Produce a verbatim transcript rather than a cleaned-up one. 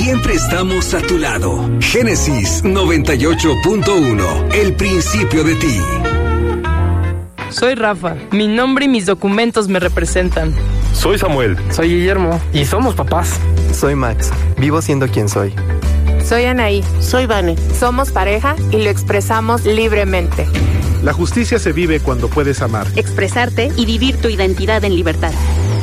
siempre estamos a tu lado. Génesis noventa y ocho punto uno, el principio de ti. Soy Rafa. Mi nombre y mis documentos me representan. Soy Samuel. Soy Guillermo. Y somos papás. Soy Max. Vivo siendo quien soy. Soy Anaí. Soy Vane. Somos pareja y lo expresamos libremente. La justicia se vive cuando puedes amar, expresarte y vivir tu identidad en libertad.